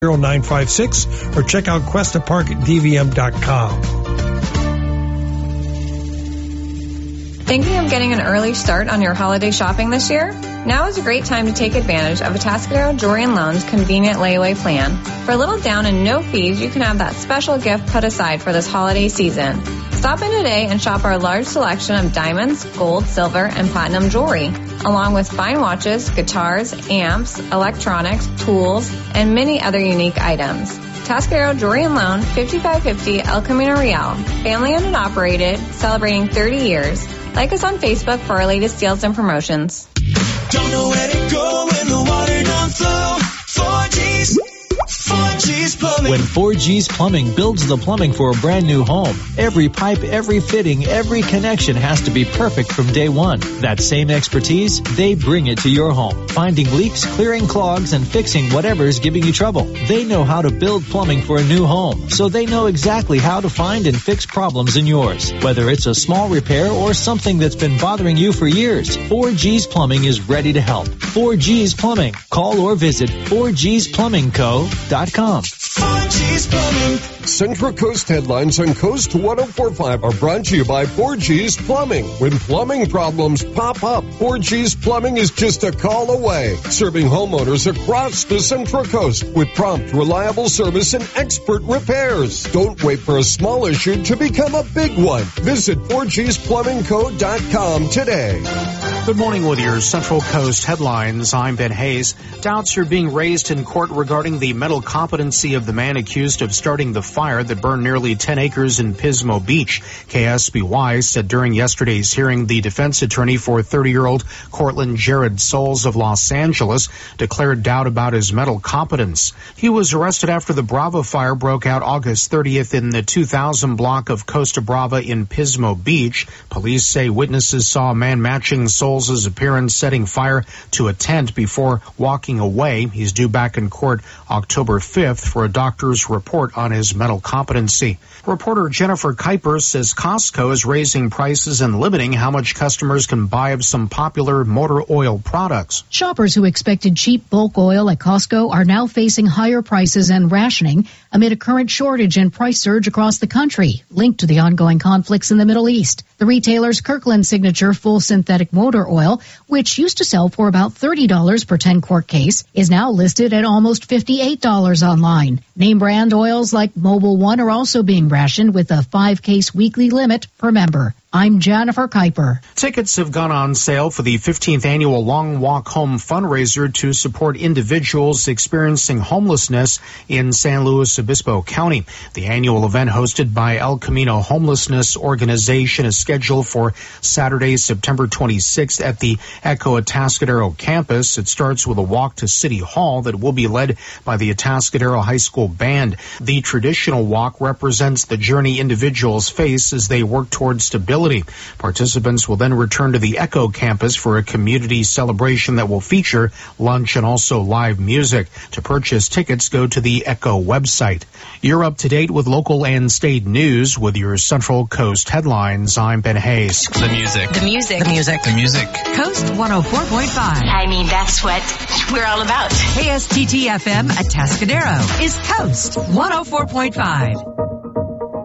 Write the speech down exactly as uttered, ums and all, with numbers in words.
zero nine five six or check out Cuesta Park D V M dot com. Thinking of getting an early start on your holiday shopping this year? Now is a great time to take advantage of Atascadero Jewelry and Loan's convenient layaway plan. For a little down and no fees, you can have that special gift put aside for this holiday season. Stop in today and shop our large selection of diamonds, gold, silver, and platinum jewelry, along with fine watches, guitars, amps, electronics, tools, and many other unique items. Atascadero Jewelry and Loan, fifty-five fifty El Camino Real, family owned and operated, celebrating thirty years. Like us on Facebook for our latest deals and promotions. Don't know where to go when the water don't flow. four G's. four G's Plumbing. When four G's Plumbing builds the plumbing for a brand new home, every pipe, every fitting, every connection has to be perfect from day one. That same expertise, they bring it to your home. Finding leaks, clearing clogs, and fixing whatever's giving you trouble. They know how to build plumbing for a new home, so they know exactly how to find and fix problems in yours. Whether it's a small repair or something that's been bothering you for years, four G's Plumbing is ready to help. four G's Plumbing. Call or visit four G's plumbing co dot com. four G's Plumbing. Central Coast Headlines on Coast one oh four point five are brought to you by four G's Plumbing. When plumbing problems pop up, four G's Plumbing is just a call away. Serving homeowners across the Central Coast with prompt, reliable service and expert repairs. Don't wait for a small issue to become a big one. Visit four G's plumbing co dot com today. Good morning with your Central Coast headlines. I'm Ben Hayes. Doubts are being raised in court regarding the mental competency of the man accused of starting the fire that burned nearly ten acres in Pismo Beach. K S B Y said during yesterday's hearing the defense attorney for thirty-year-old Cortland Jared Souls of Los Angeles declared doubt about his mental competence. He was arrested after the Brava fire broke out August thirtieth in the two thousand block of Costa Brava in Pismo Beach. Police say witnesses saw a man matching Souls' appearance setting fire to a tent before walking away. He's due back in court October fifth for a doctor's report on his mental competency. Reporter Jennifer Kuiper says Costco is raising prices and limiting how much customers can buy of some popular motor oil products. Shoppers who expected cheap bulk oil at Costco are now facing higher prices and rationing amid a current shortage and price surge across the country, linked to the ongoing conflicts in the Middle East. The retailer's Kirkland Signature full synthetic motor oil, which used to sell for about thirty dollars per ten quart case, is now listed at almost fifty-eight dollars online. Name brand oils like Mobil One are also being rationed with a five case weekly limit per member. I'm Jennifer Kuiper. Tickets have gone on sale for the fifteenth annual Long Walk Home fundraiser to support individuals experiencing homelessness in San Luis Obispo County. The annual event hosted by El Camino Homelessness Organization is scheduled for Saturday, September twenty-sixth at the Echo Atascadero campus. It starts with a walk to City Hall that will be led by the Atascadero High School Band. The traditional walk represents the journey individuals face as they work towards stability. Participants will then return to the Echo campus for a community celebration that will feature lunch and also live music. To purchase tickets, go to the Echo website. You're up to date with local and state news with your Central Coast headlines. I'm Ben Hayes. The music. The music. The music. The music. Coast one oh four point five. I mean, that's what we're all about. K S T T F M Atascadero is Coast one oh four point five.